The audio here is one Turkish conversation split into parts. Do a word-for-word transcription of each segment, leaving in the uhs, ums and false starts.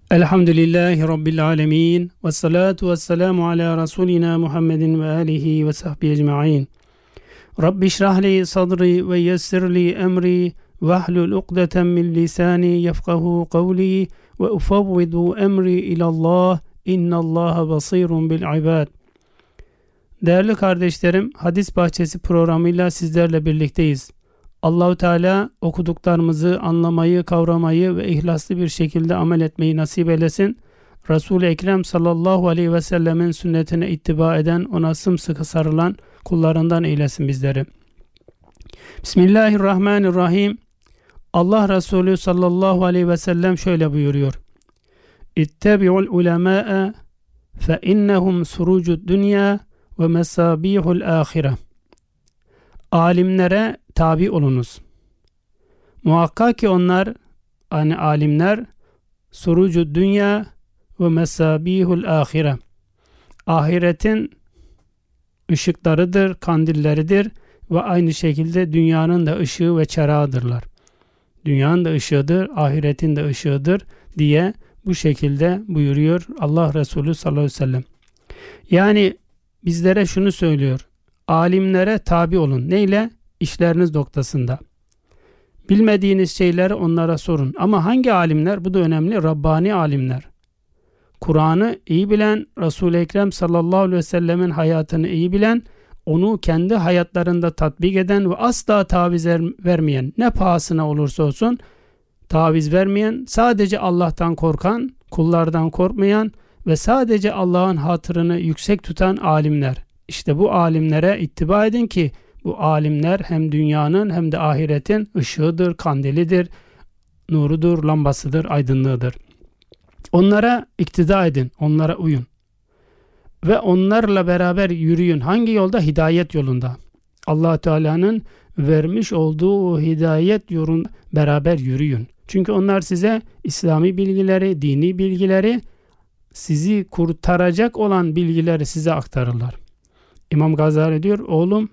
Elhamdülillahi Rabbil alemin. Ve salatu ve selamu ala Resulina Muhammedin ve alihi ve sahbihi ecma'in. Rabbi şrahli sadri ve yessirli emri ve ahlul uqdeten min lisani yefkahu kavli ve ufavvidu emri ilallah. İnnallaha basirun bil ibad. Değerli kardeşlerim, Hadis Bahçesi programıyla sizlerle birlikteyiz. Allah-u Teala okuduklarımızı anlamayı, kavramayı ve ihlaslı bir şekilde amel etmeyi nasip eylesin. Resul-i Ekrem sallallahu aleyhi ve sellemin sünnetine ittiba eden, ona sımsıkı sarılan kullarından eylesin bizleri. Bismillahirrahmanirrahim. Allah Resulü sallallahu aleyhi ve sellem şöyle buyuruyor. İttebi'ul ulemâ'e fe innehum surucud dünya ve mesabihul âhire. Alimlere tabi olunuz. Muhakkak ki onlar, yani alimler, surucu dünya ve mesabihul ahire, ahiretin ışıklarıdır, kandilleridir ve aynı şekilde dünyanın da ışığı ve çerağıdırlar. Dünyanın da ışığıdır, ahiretin de ışığıdır diye bu şekilde buyuruyor Allah Resulü sallallahu aleyhi ve sellem. Yani bizlere şunu söylüyor. Alimlere tabi olun. Neyle? İşleriniz noktasında. Bilmediğiniz şeyleri onlara sorun. Ama hangi alimler? Bu da önemli. Rabbani alimler. Kur'an'ı iyi bilen, Resul-i Ekrem sallallahu aleyhi ve sellemin hayatını iyi bilen, onu kendi hayatlarında tatbik eden ve asla taviz vermeyen, ne pahasına olursa olsun taviz vermeyen, sadece Allah'tan korkan, kullardan korkmayan ve sadece Allah'ın hatırını yüksek tutan alimler. İşte bu alimlere ittiba edin ki bu alimler hem dünyanın hem de ahiretin ışığıdır, kandilidir, nurudur, lambasıdır, aydınlığıdır. Onlara iktida edin, onlara uyun. Ve onlarla beraber yürüyün. Hangi yolda? Hidayet yolunda. Allah Teala'nın vermiş olduğu hidayet yolunda beraber yürüyün. Çünkü onlar size İslami bilgileri, dini bilgileri, sizi kurtaracak olan bilgileri size aktarırlar. İmam Gazali diyor, oğlum,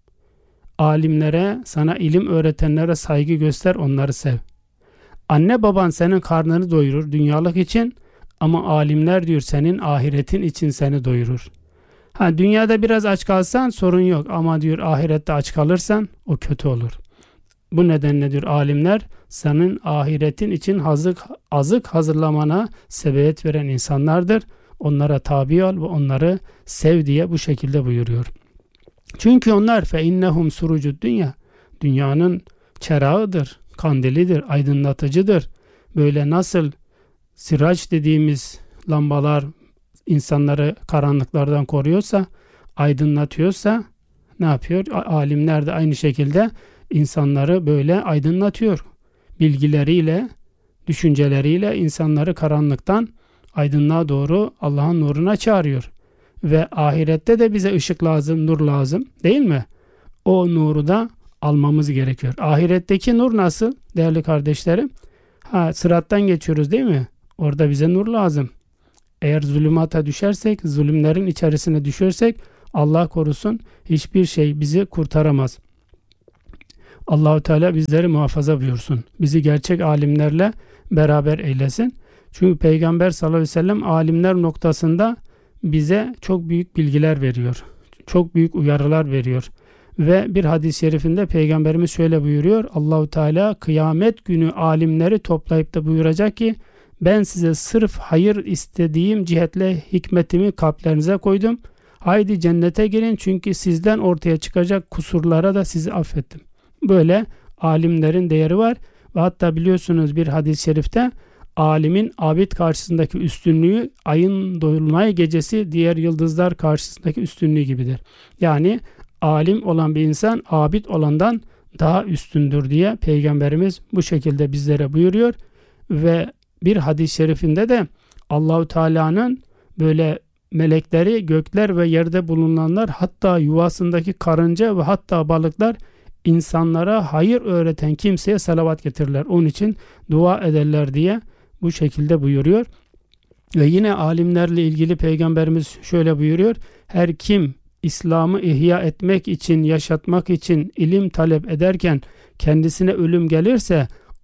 alimlere, sana ilim öğretenlere saygı göster, onları sev. Anne baban senin karnını doyurur dünyalık için, ama alimler diyor senin ahiretin için seni doyurur. Ha, dünyada biraz aç kalsan sorun yok, ama diyor ahirette aç kalırsan o kötü olur. Bu nedenle diyor alimler senin ahiretin için hazık, azık hazırlamana sebebiyet veren insanlardır. Onlara tabi ol ve onları sev diye bu şekilde buyuruyor. Çünkü onlar fe innehum surucud dünya, dünyanın çerağıdır, kandilidir, aydınlatıcıdır. Böyle nasıl siraç dediğimiz lambalar insanları karanlıklardan koruyorsa, aydınlatıyorsa, ne yapıyor? Alimler de aynı şekilde insanları böyle aydınlatıyor. Bilgileriyle, düşünceleriyle insanları karanlıktan aydınlığa doğru Allah'ın nuruna çağırıyor. Ve ahirette de bize ışık lazım, nur lazım, değil mi? O nuru da almamız gerekiyor. Ahiretteki nur nasıl değerli kardeşlerim? Ha, sırattan geçiyoruz değil mi? Orada bize nur lazım. Eğer zulümata düşersek, zulümlerin içerisine düşersek, Allah korusun, hiçbir şey bizi kurtaramaz. Allah-u Teala bizleri muhafaza buyursun. Bizi gerçek alimlerle beraber eylesin. Çünkü Peygamber sallallahu aleyhi ve sellem alimler noktasında bize çok büyük bilgiler veriyor. Çok büyük uyarılar veriyor. Ve bir hadis-i şerifinde Peygamberimiz şöyle buyuruyor. Allah-u Teala kıyamet günü alimleri toplayıp da buyuracak ki ben size sırf hayır istediğim cihetle hikmetimi kalplerinize koydum. Haydi cennete girin çünkü sizden ortaya çıkacak kusurlara da sizi affettim. Böyle alimlerin değeri var. Ve hatta biliyorsunuz bir hadis-i şerifte alimin abid karşısındaki üstünlüğü ayın dolunay gecesi diğer yıldızlar karşısındaki üstünlüğü gibidir. Yani alim olan bir insan abid olandan daha üstündür diye Peygamberimiz bu şekilde bizlere buyuruyor. Ve bir hadis-i şerifinde de Allah-u Teala'nın böyle melekleri, gökler ve yerde bulunanlar, hatta yuvasındaki karınca ve hatta balıklar insanlara hayır öğreten kimseye salavat getirirler. Onun için dua ederler diye bu şekilde buyuruyor. Ve yine alimlerle ilgili Peygamberimiz şöyle buyuruyor. Her kim İslam'ı ihya etmek için, yaşatmak için ilim talep ederken kendisine ölüm gelirse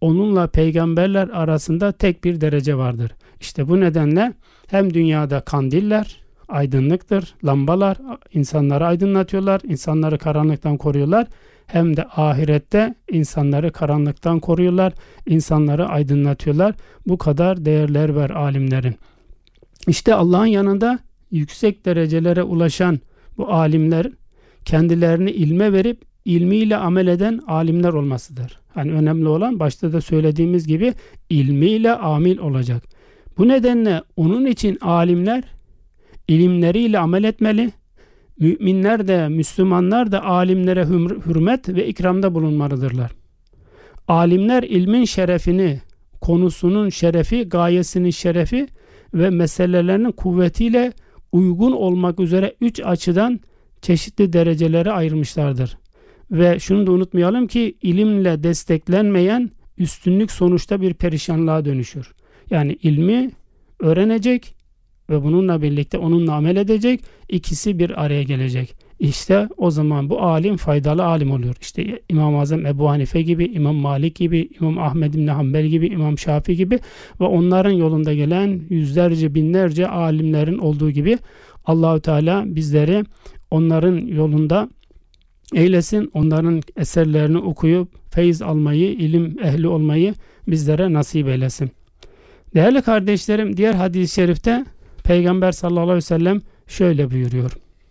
onunla peygamberler arasında tek bir derece vardır. İşte bu nedenle hem dünyada kandiller, aydınlıktır, lambalar insanları aydınlatıyorlar, insanları karanlıktan koruyorlar. Hem de ahirette insanları karanlıktan koruyorlar, insanları aydınlatıyorlar. Bu kadar değerler var alimlerin. İşte Allah'ın yanında yüksek derecelere ulaşan bu alimler kendilerini ilme verip ilmiyle amel eden alimler olmasıdır. Hani önemli olan başta da söylediğimiz gibi ilmiyle amil olacak. Bu nedenle onun için alimler ilimleriyle amel etmeli. Müminler de Müslümanlar da alimlere hürmet ve ikramda bulunmalıdırlar. Alimler ilmin şerefini, konusunun şerefi, gayesinin şerefi ve meselelerinin kuvvetiyle uygun olmak üzere üç açıdan çeşitli derecelere ayırmışlardır. Ve şunu da unutmayalım ki ilimle desteklenmeyen üstünlük sonuçta bir perişanlığa dönüşür. Yani ilmi öğrenecek ve bununla birlikte onunla amel edecek, ikisi bir araya gelecek. İşte o zaman bu alim faydalı alim oluyor. İşte İmam-ı Azam Ebu Hanife gibi, İmam Malik gibi, İmam Ahmed İbni Hanbel gibi, İmam Şafii gibi ve onların yolunda gelen yüzlerce, binlerce alimlerin olduğu gibi Allahu Teala bizleri onların yolunda eylesin. Onların eserlerini okuyup feyiz almayı, ilim ehli olmayı bizlere nasip eylesin. Değerli kardeşlerim, diğer hadis-i şerifte Peygamber sallallahu aleyhi ve sellem şöyle buyuruyor.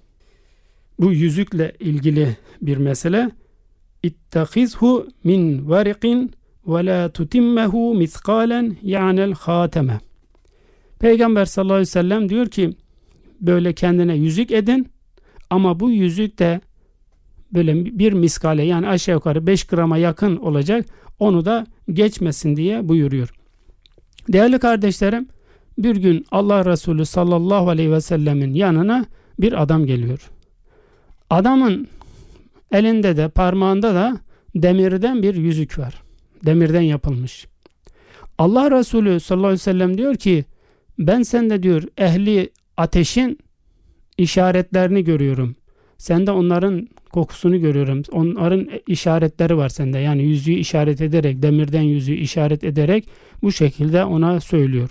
Bu yüzükle ilgili bir mesele. İttakizhu min variqin ve la tutimmehu miskalen ya'nel hateme. Peygamber sallallahu aleyhi ve sellem diyor ki böyle kendine yüzük edin ama bu yüzük de böyle bir miskale yani aşağı yukarı beş grama yakın olacak. Onu da geçmesin diye buyuruyor. Değerli kardeşlerim, bir gün Allah Resulü sallallahu aleyhi ve sellemin yanına bir adam geliyor. Adamın elinde de parmağında da demirden bir yüzük var. Demirden yapılmış. Allah Resulü sallallahu aleyhi ve sellem diyor ki ben sende diyor ehli ateşin işaretlerini görüyorum. Sende onların kokusunu görüyorum. Onların işaretleri var sende. Yani yüzüğü işaret ederek, demirden yüzüğü işaret ederek bu şekilde ona söylüyor.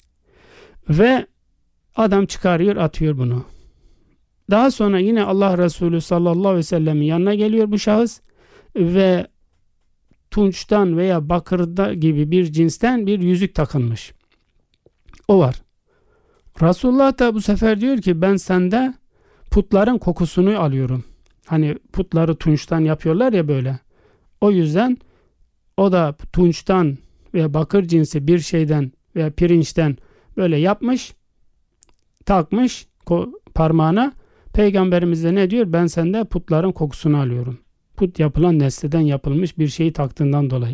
Ve adam çıkarıyor, atıyor bunu. Daha sonra yine Allah Resulü sallallahu aleyhi ve sellemin yanına geliyor bu şahıs ve tunçtan veya bakırda gibi bir cinsten bir yüzük takılmış. O var. Resulullah da bu sefer diyor ki ben sende putların kokusunu alıyorum. Hani putları tunçtan yapıyorlar ya böyle. O yüzden o da tunçtan veya bakır cinsi bir şeyden veya pirinçten böyle yapmış, takmış parmağına. Peygamberimiz de ne diyor? Ben sende putların kokusunu alıyorum. Put yapılan nesneden yapılmış bir şeyi taktığından dolayı.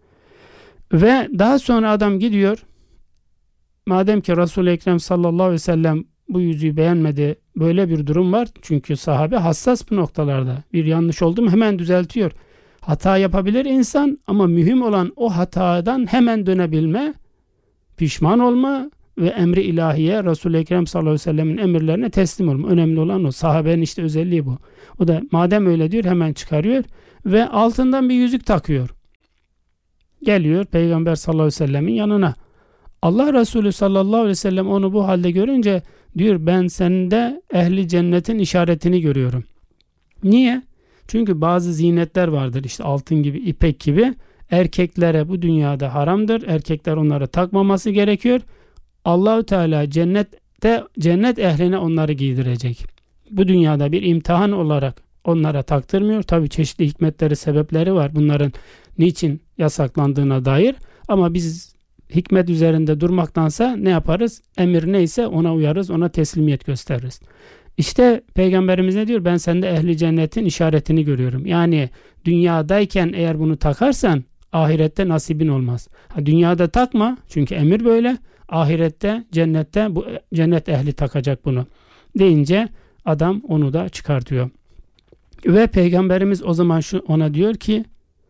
Ve daha sonra adam gidiyor. Madem ki Resul-i Ekrem sallallahu aleyhi ve sellem bu yüzüğü beğenmedi, böyle bir durum var. Çünkü sahabe hassas bu noktalarda. Bir yanlış oldu mu hemen düzeltiyor. Hata yapabilir insan ama mühim olan o hatadan hemen dönebilme, pişman olma ve emri ilahiye Resul-i Ekrem sallallahu aleyhi ve sellemin emirlerine teslim olma. Önemli olan o. Sahabenin işte özelliği bu. O da madem öyle diyor hemen çıkarıyor ve altından bir yüzük takıyor. Geliyor Peygamber sallallahu aleyhi ve sellemin yanına. Allah Resulü sallallahu aleyhi ve sellem onu bu halde görünce diyor ben sende ehli cennetin işaretini görüyorum. Niye? Çünkü bazı zinetler vardır işte altın gibi, ipek gibi. Erkeklere bu dünyada haramdır. Erkekler onları takmaması gerekiyor. Allahu Teala cennette cennet ehline onları giydirecek. Bu dünyada bir imtihan olarak onlara taktırmıyor. Tabii çeşitli hikmetleri, sebepleri var bunların niçin yasaklandığına dair. Ama biz hikmet üzerinde durmaktansa ne yaparız? Emir neyse ona uyarız, ona teslimiyet gösteririz. İşte Peygamberimiz ne diyor? Ben sende ehli cennetin işaretini görüyorum. Yani dünyadayken eğer bunu takarsan ahirette nasibin olmaz. Ha, dünyada takma çünkü emir böyle. Ahirette, cennette bu cennet ehli takacak bunu. Deyince adam onu da çıkartıyor. Ve Peygamberimiz o zaman şu ona diyor ki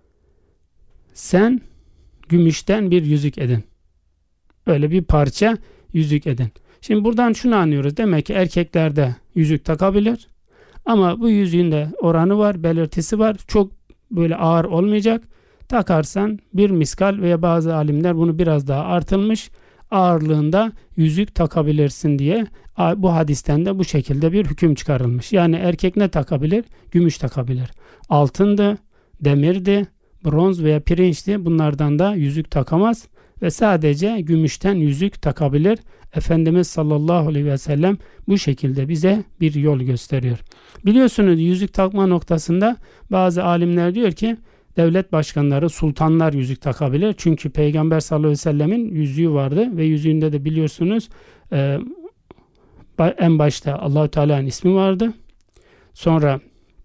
sen gümüşten bir yüzük edin. Öyle bir parça yüzük edin. Şimdi buradan şunu anlıyoruz. Demek ki erkeklerde yüzük takabilir. Ama bu yüzüğün de oranı var, belirtisi var. Çok böyle ağır olmayacak. Takarsan bir miskal veya bazı alimler bunu biraz daha artılmış ağırlığında yüzük takabilirsin diye bu hadisten de bu şekilde bir hüküm çıkarılmış. Yani erkek ne takabilir? Gümüş takabilir. Altındı, demirdi, bronz veya pirinçti. Bunlardan da yüzük takamaz ve sadece gümüşten yüzük takabilir. Efendimiz sallallahu aleyhi ve sellem bu şekilde bize bir yol gösteriyor. Biliyorsunuz yüzük takma noktasında bazı alimler diyor ki devlet başkanları, sultanlar yüzük takabilir. Çünkü Peygamber sallallahu aleyhi ve sellemin yüzüğü vardı ve yüzüğünde de biliyorsunuz e, en başta Allah-u Teala'nın ismi vardı. Sonra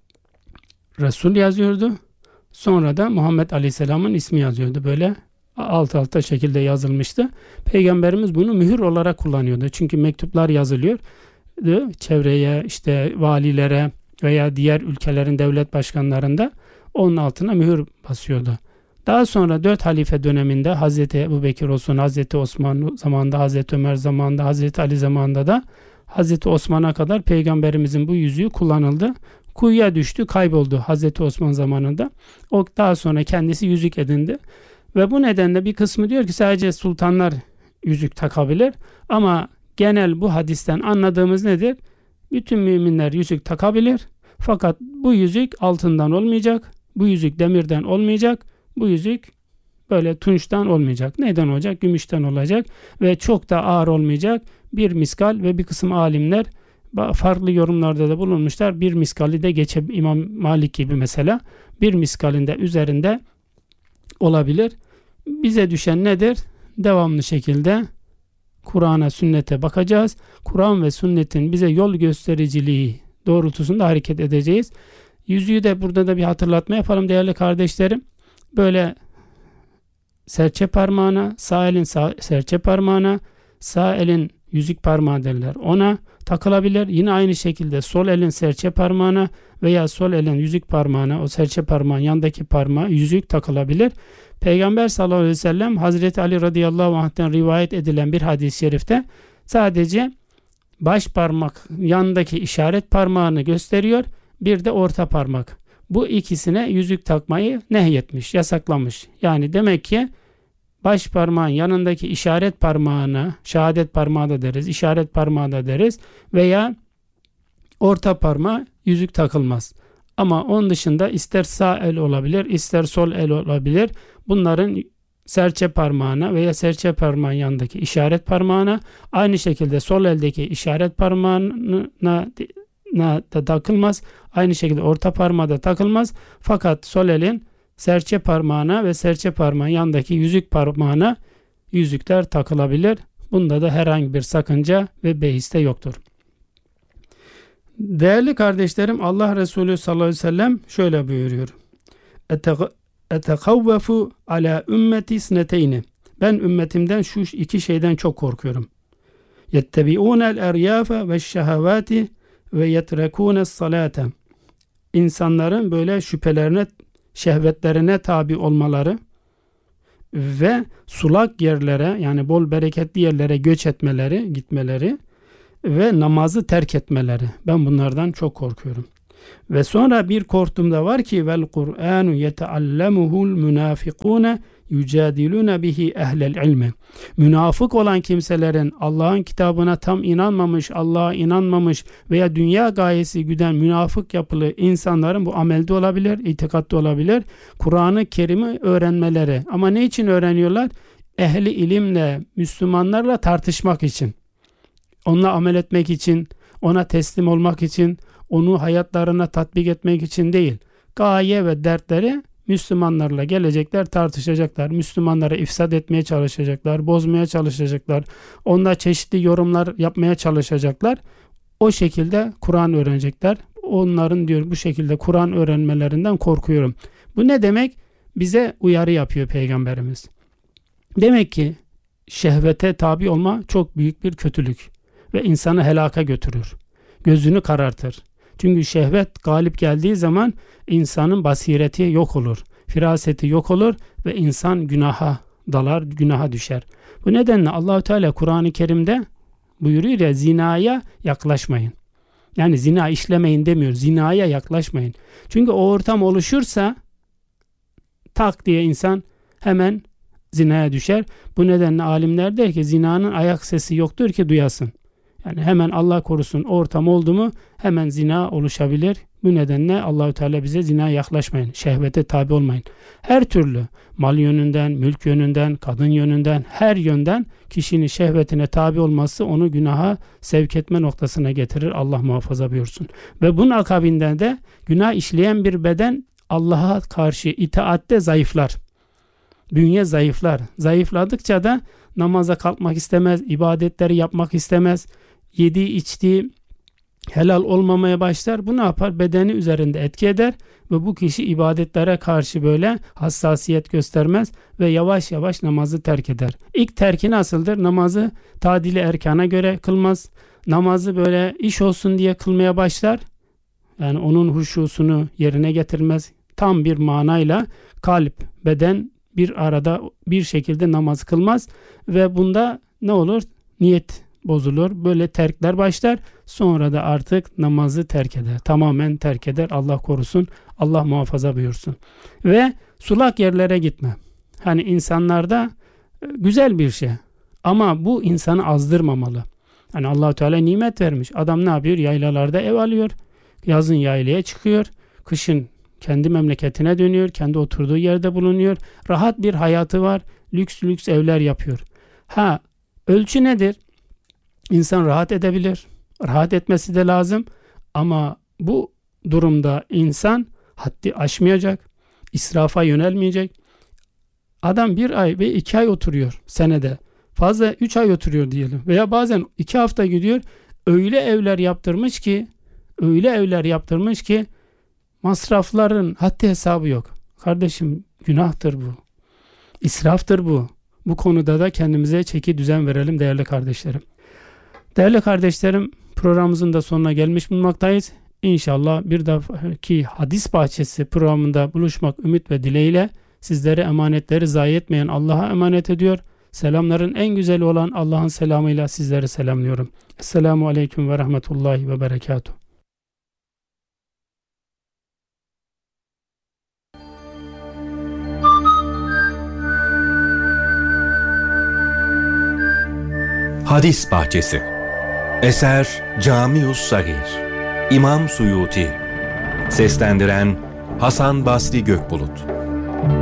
Resul yazıyordu. Sonra da Muhammed Aleyhisselam'ın ismi yazıyordu. Böyle alt alta şekilde yazılmıştı. Peygamberimiz bunu mühür olarak kullanıyordu. Çünkü mektuplar yazılıyor. Çevreye, işte valilere veya diğer ülkelerin devlet başkanlarında onun altına mühür basıyordu. Daha sonra dört halife döneminde Hazreti Ebubekir olsun, Hazreti Osman zamanında, Hazreti Ömer zamanında, Hazreti Ali zamanında da Hazreti Osman'a kadar Peygamberimizin bu yüzüğü kullanıldı. Kuyuya düştü, kayboldu Hazreti Osman zamanında. O daha sonra kendisi yüzük edindi. Ve bu nedenle bir kısmı diyor ki sadece sultanlar yüzük takabilir. Ama genel bu hadisten anladığımız nedir? Bütün müminler yüzük takabilir. Fakat bu yüzük altından olmayacak. Bu yüzük demirden olmayacak. Bu yüzük böyle tunçtan olmayacak. Neyden olacak? Gümüşten olacak. Ve çok da ağır olmayacak. Bir miskal ve bir kısım alimler farklı yorumlarda da bulunmuşlar. Bir miskali de geçe İmam Malik gibi mesela bir miskalinde üzerinde olabilir. Bize düşen nedir? Devamlı şekilde Kur'an'a, sünnete bakacağız. Kur'an ve sünnetin bize yol göstericiliği doğrultusunda hareket edeceğiz. Yüzüğü de burada da bir hatırlatma yapalım değerli kardeşlerim. Böyle serçe parmağına, sağ elin sağ, serçe parmağına, sağ elin yüzük parmağı derler. Ona takılabilir. Yine aynı şekilde sol elin serçe parmağına veya sol elin yüzük parmağına, o serçe parmağın yanındaki parmağı yüzük takılabilir. Peygamber sallallahu aleyhi ve sellem Hazreti Ali radıyallahu anh'ten rivayet edilen bir hadis-i şerifte sadece baş parmak yanındaki işaret parmağını gösteriyor. Bir de orta parmak. Bu ikisine yüzük takmayı nehyetmiş, yasaklamış. Yani demek ki baş parmağın yanındaki işaret parmağına, şehadet parmağı da deriz, işaret parmağı da deriz veya orta parmağa yüzük takılmaz. Ama onun dışında ister sağ el olabilir, ister sol el olabilir. Bunların serçe parmağına veya serçe parmağın yanındaki işaret parmağına, aynı şekilde sol eldeki işaret parmağına da takılmaz. Aynı şekilde orta parmağa da takılmaz. Fakat sol elin serçe parmağına ve serçe parmağın yanındaki yüzük parmağına yüzükler takılabilir. Bunda da herhangi bir sakınca ve behis de yoktur. Değerli kardeşlerim, Allah Resulü sallallahu aleyhi ve sellem şöyle buyuruyor. Etekavvefu ala ümmeti sneteyni. Ben ümmetimden şu iki şeyden çok korkuyorum. Yettebi'ûnel eryâfe ve şehevâti ve yetrekûnes salâte. İnsanların böyle şüphelerine, şehvetlerine tabi olmaları ve sulak yerlere, yani bol bereketli yerlere göç etmeleri, gitmeleri ve namazı terk etmeleri. Ben bunlardan çok korkuyorum. Ve sonra bir korkum da var ki vel Kur'anu yeteallemuhul münafikune yücadilune bihi ehlel ilmi. Münafık olan kimselerin Allah'ın kitabına tam inanmamış, Allah'a inanmamış veya dünya gayesi güden münafık yapılı insanların bu amelde olabilir, itikatta olabilir. Kur'an-ı Kerim'i öğrenmeleri. Ama ne için öğreniyorlar? Ehli ilimle, Müslümanlarla tartışmak için. Onunla amel etmek için, ona teslim olmak için, onu hayatlarına tatbik etmek için değil. Gaye ve dertleri Müslümanlarla gelecekler, tartışacaklar. Müslümanları ifsad etmeye çalışacaklar, bozmaya çalışacaklar. Onunla çeşitli yorumlar yapmaya çalışacaklar. O şekilde Kur'an öğrenecekler. Onların diyor bu şekilde Kur'an öğrenmelerinden korkuyorum. Bu ne demek? Bize uyarı yapıyor Peygamberimiz. Demek ki şehvete tabi olma çok büyük bir kötülük ve insanı helaka götürür. Gözünü karartır. Çünkü şehvet galip geldiği zaman insanın basireti yok olur. Firaseti yok olur ve insan günaha dalar, günaha düşer. Bu nedenle Allah-u Teala Kur'an-ı Kerim'de buyuruyor ya, zinaya yaklaşmayın. Yani zina işlemeyin demiyor. Zinaya yaklaşmayın. Çünkü o ortam oluşursa tak diye insan hemen zinaya düşer. Bu nedenle alimler der ki zinanın ayak sesi yoktur ki duyasın. Yani hemen Allah korusun ortam oldu mu hemen zina oluşabilir. Bu nedenle Allahü Teala bize zina yaklaşmayın. Şehvete tabi olmayın. Her türlü mal yönünden, mülk yönünden, kadın yönünden, her yönden kişinin şehvetine tabi olması onu günaha sevk etme noktasına getirir. Allah muhafaza buyursun. Ve bunun akabinden de günah işleyen bir beden Allah'a karşı itaatte zayıflar. Bünye zayıflar. Zayıfladıkça da namaza kalkmak istemez, ibadetleri yapmak istemez. Yediği içtiği helal olmamaya başlar. Bu ne yapar? Bedeni üzerinde etki eder ve bu kişi ibadetlere karşı böyle hassasiyet göstermez ve yavaş yavaş namazı terk eder. İlk terki nasıldır? Namazı tadili erkana göre kılmaz. Namazı böyle iş olsun diye kılmaya başlar. Yani onun huşusunu yerine getirmez. Tam bir manayla kalp, beden bir arada bir şekilde namaz kılmaz ve bunda ne olur? Niyet bozulur. Böyle terkler başlar. Sonra da artık namazı terk eder. Tamamen terk eder. Allah korusun. Allah muhafaza buyursun. Ve sulak yerlere gitme. Hani insanlarda güzel bir şey. Ama bu insanı azdırmamalı. Hani Allah-u Teala nimet vermiş. Adam ne yapıyor? Yaylalarda ev alıyor. Yazın yaylaya çıkıyor. Kışın kendi memleketine dönüyor. Kendi oturduğu yerde bulunuyor. Rahat bir hayatı var. Lüks lüks evler yapıyor. Ha, ölçü nedir? İnsan rahat edebilir. Rahat etmesi de lazım. Ama bu durumda insan haddi aşmayacak. İsrafa yönelmeyecek. Adam bir ay ve iki ay oturuyor senede. Fazla üç ay oturuyor diyelim. Veya bazen iki hafta gidiyor. Öyle evler yaptırmış ki öyle evler yaptırmış ki masrafların haddi hesabı yok. Kardeşim günahtır bu. İsraftır bu. Bu konuda da kendimize çeki düzen verelim değerli kardeşlerim. Değerli kardeşlerim, programımızın da sonuna gelmiş bulunmaktayız. İnşallah bir dahaki Hadis Bahçesi programında buluşmak ümit ve dileğiyle sizlere emanetleri zayi etmeyen Allah'a emanet ediyor. Selamların en güzeli olan Allah'ın selamıyla sizleri selamlıyorum. Esselamu Aleyküm ve Rahmetullahi ve Berekatuhu. Hadis Bahçesi. Eser Camius Sagir. İmam Suyuti. Seslendiren Hasan Basri Gökbulut.